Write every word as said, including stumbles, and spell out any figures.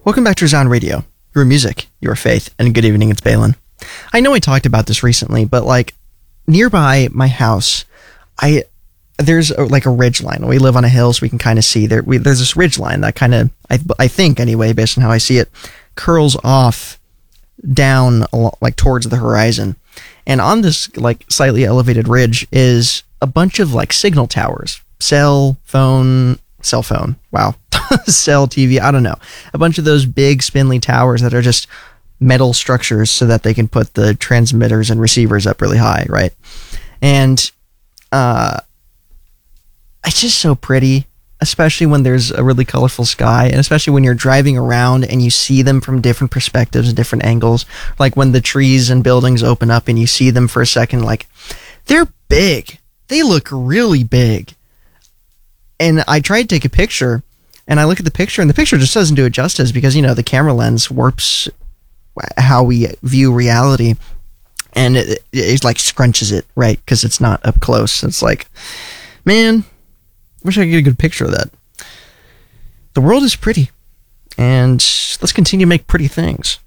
Welcome back to Resound Radio, your music, your faith, and good evening, it's Balin. I know I talked about this recently, but like nearby my house, I there's a, like a ridge line. We live on a hill, so we can kind of see there. We, there's this ridge line that kind of, I, I think anyway, based on how I see it, curls off down like towards the horizon. And on this like slightly elevated ridge is a bunch of like signal towers, cell phone, cell phone. Wow. Cell T V, I don't know. A bunch of those big spindly towers that are just metal structures so that they can put the transmitters and receivers up really high, right? And uh, it's just so pretty, especially when there's a really colorful sky, and especially when you're driving around and you see them from different perspectives and different angles. Like when the trees and buildings open up and you see them for a second, like they're big. They look really big. And I tried to take a picture. And I look at the picture, and the picture just doesn't do it justice because, you know, the camera lens warps how we view reality, and it, it, it like scrunches it, right? Because it's not up close. It's like, man, wish I could get a good picture of that. The world is pretty, and let's continue to make pretty things.